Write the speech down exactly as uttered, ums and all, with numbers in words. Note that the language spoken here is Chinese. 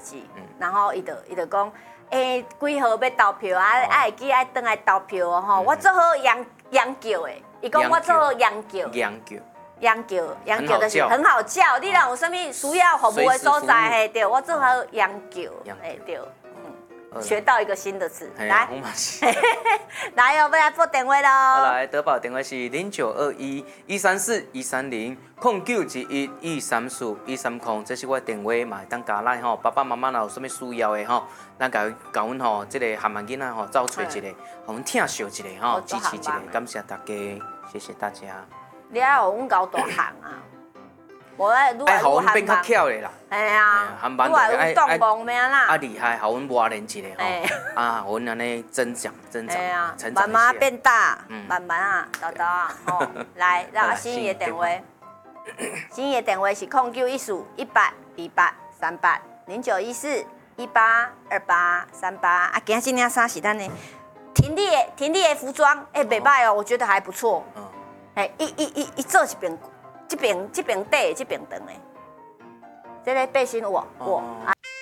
志，嗯、然后伊就伊就讲，诶、欸，几号要投票啊？啊、哦，会记爱转来投票哦吼！嗯、我做好羊羊叫诶，伊讲我做好羊叫。羊叫。羊叫，羊叫就是很好叫。你若有啥物需要服务的所在，嘿，对，我做好羊叫，嘿，对。学到一个新的词，来，来哦，要来拨电话喽。 来，德保电话是零九二一一三四一三零空九一一一三四一三零，这是我的电话嘛，当加来吼，爸爸妈妈若有啥物需要的吼，咱甲甲阮吼，即个含慢囡仔吼，找找一个，互阮疼惜一个吼，支持一个，感谢大家，谢谢大家。 你爱互阮搞大项啊！无爱，愈来愈阮变较巧的啦。 哎呀，愈来愈动梦咩啦？ 啊厉害，互阮磨练一下吼。啊，互阮安尼增长、增长、成长慢慢变大，慢慢啊，豆豆啊，吼，来，让阿心怡的电话，心怡的电话是零九一四一八二八三八零九一四一八二八三八。啊，今仔日衫是咱的婷丽的婷丽的服装，哎，袂歹哦，我觉得还不错。嗯。哎，一一一一做一边。这边这边短，这边长的，这个背心我我啊。